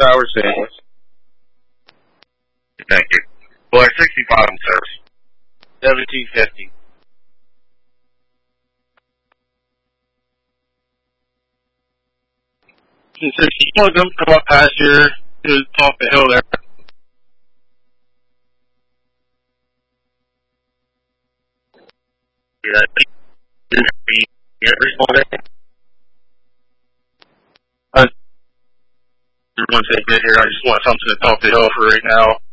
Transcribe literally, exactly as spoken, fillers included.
Tower Sandwich. Thank you. Boy, sixty-five in service. seventeen fifty. Since you want them to come up past here to the top of the hill there. Yeah, I think it's be every morning. Uh, one second here. I just want something to top the hill for right now.